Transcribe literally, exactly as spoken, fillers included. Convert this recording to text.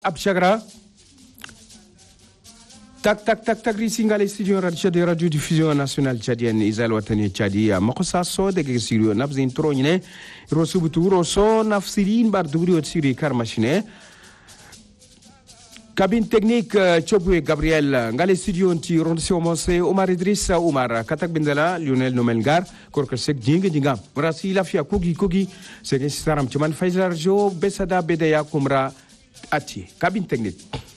Abchagra. Tak tak tak tak risingale studio radio de radio diffusion nationale tchadienne Isal Watani Tchadia makosa so de studio nabzin trogne rosubutu roso nafsirin bar dugri otsiri karmachine cabine technique Chobwe Gabriel ngale studio nti rondisi omonse Omar Idrissa Omar katak bindala Lionel Nomelgar korka sek jinga jinga brasi lafia kogi kogi sek staram chaman Faisal Jo besada bedaya kumra ati cabine technique